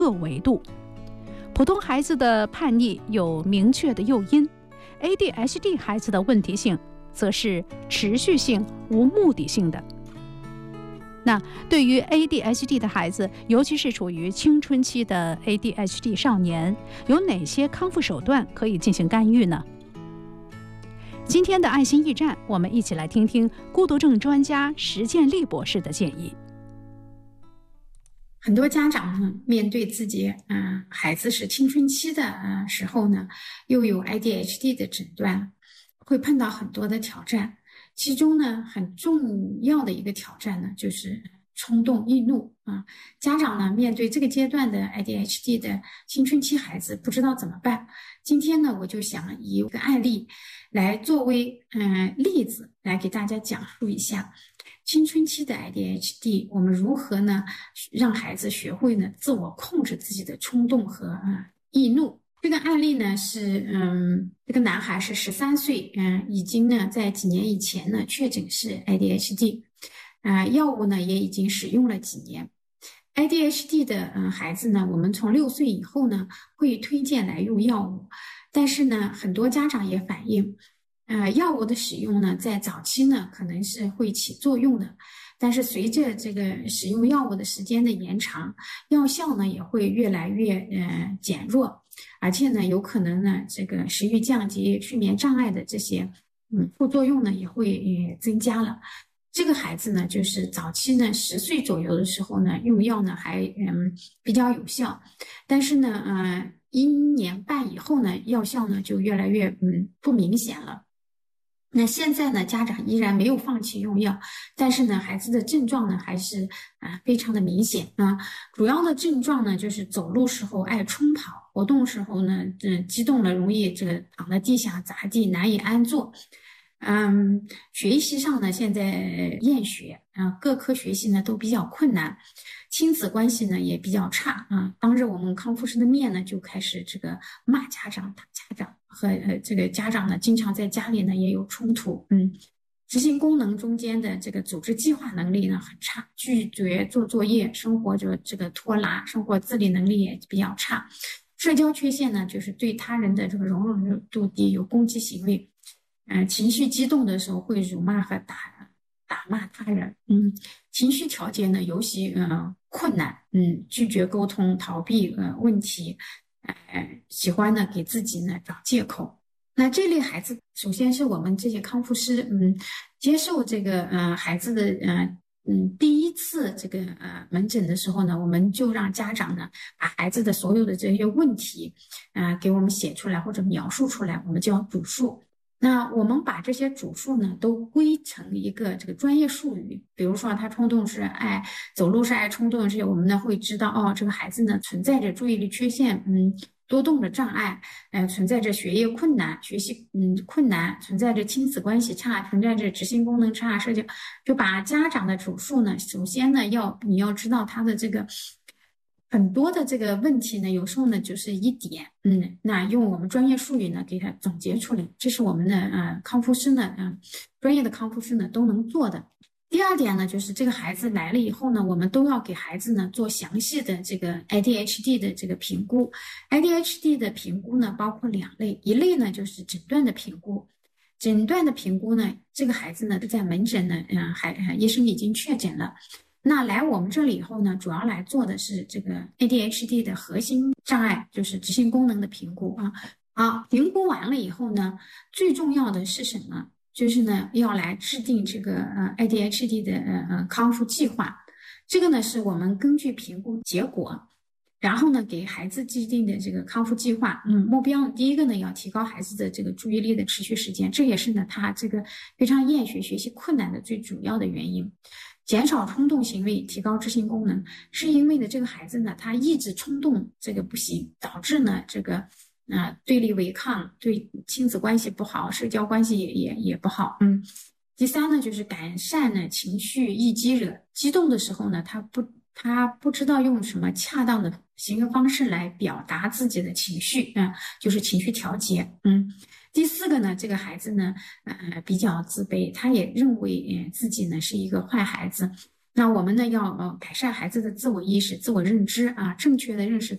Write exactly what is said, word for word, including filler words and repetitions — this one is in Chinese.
个维度。普通孩子的叛逆有明确的诱因， A D H D 孩子的问题性则是持续性、无目的性的。那对于 A D H D 的孩子，尤其是处于青春期的 A D H D 少年，有哪些康复手段可以进行干预呢？今天的爱心驿站，我们一起来听听孤独症专家石建立博士的建议。 很多家长呢，面对自己嗯、呃、孩子是青春期的呃时候呢，又有 A D H D 的诊断，会碰到很多的挑战。其中呢，很重要的一个挑战呢，就是冲动易怒啊。家长呢，面对这个阶段的 A D H D 的青春期孩子，不知道怎么办。今天呢，我就想以一个案例来作为嗯、呃、例子，来给大家讲述一下青春期的 A D H D， 我们如何呢让孩子学会呢自我控制自己的冲动和呃易怒。这个案例呢是，嗯，这个男孩是十三岁，嗯，已经呢在几年以前呢确诊是 A D H D， 啊、呃，药物呢也已经使用了几年。A D H D 的嗯孩子呢，我们从六岁以后呢会推荐来用药物，但是呢很多家长也反映，呃，药物的使用呢在早期呢可能是会起作用的，但是随着这个使用药物的时间的延长，药效呢也会越来越呃减弱。而且呢，有可能呢，这个食欲降级、睡眠障碍的这些嗯副作用呢，也会呃增加了。这个孩子呢，就是早期呢，十岁左右的时候呢，用药呢还嗯比较有效，但是呢，呃，一年半以后呢，药效呢就越来越嗯不明显了。那现在呢，家长依然没有放弃用药，但是呢，孩子的症状呢还是啊、呃、非常的明显啊。主要的症状呢就是走路时候爱冲跑，活动时候呢，嗯、呃，激动了容易这个躺在地下砸地，难以安坐。嗯，学习上呢现在厌学啊、呃，各科学习呢都比较困难，亲子关系呢也比较差啊。当着我们康复师的面呢，就开始这个骂家长、打家长。和呃这个家长呢，经常在家里呢也有冲突，嗯，执行功能中间的这个组织计划能力呢很差，拒绝做作业，生活就这个拖拉，生活自理能力也比较差，社交缺陷呢就是对他人的这个容忍度低，有攻击行为，嗯、呃，情绪激动的时候会辱骂和打打骂他人，嗯，情绪调节呢尤其呃困难，嗯，拒绝沟通，逃避呃问题。呃，喜欢呢给自己呢找借口。那这类孩子，首先是我们这些康复师，嗯，接受这个呃孩子的呃嗯第一次这个呃门诊的时候呢，我们就让家长呢把孩子的所有的这些问题啊、呃、给我们写出来或者描述出来，我们叫主述。那我们把这些主述呢都归成一个这个专业术语，比如说他冲动是爱走路是爱冲动，这些我们呢会知道哦，这个孩子呢存在着注意力缺陷，嗯，多动的障碍，呃，存在着学业困难、学习嗯困难，存在着亲子关系差，存在着执行功能差，社交，就把家长的主述呢，首先呢要你要知道他的这个。很多的这个问题呢，有时候呢就是一点，嗯，那用我们专业术语呢给它总结出来，这是我们的呃康复师呢，嗯、呃，专业的康复师呢都能做的。第二点呢，就是这个孩子来了以后呢，我们都要给孩子呢做详细的这个 A D H D 的这个评估。A D H D 的评估呢包括两类，一类呢就是诊断的评估。诊断的评估呢，这个孩子呢在门诊呢，嗯、呃，还医生已经确诊了。那来我们这里以后呢，主要来做的是这个 A D H D 的核心障碍，就是执行功能的评估啊。好，评估完了以后呢，最重要的是什么？就是呢，要来制定这个呃 A D H D 的呃呃康复计划。这个呢，是我们根据评估结果，然后呢，给孩子制定的这个康复计划。嗯，目标第一个呢，要提高孩子的这个注意力的持续时间，这也是呢他这个非常厌学、学习困难的最主要的原因。减少冲动行为，提高执行功能，是因为呢这个孩子呢他抑制冲动这个不行，导致呢这个啊、呃、对立违抗，对亲子关系不好，社交关系也也也不好。嗯，第三呢就是改善呢情绪易激惹，激动的时候呢他不他不知道用什么恰当的行为方式来表达自己的情绪啊、呃，就是情绪调节。嗯。第四个呢，这个孩子呢，呃，比较自卑，他也认为，呃，自己呢是一个坏孩子。那我们呢要呃改善孩子的自我意识、自我认知啊，正确的认识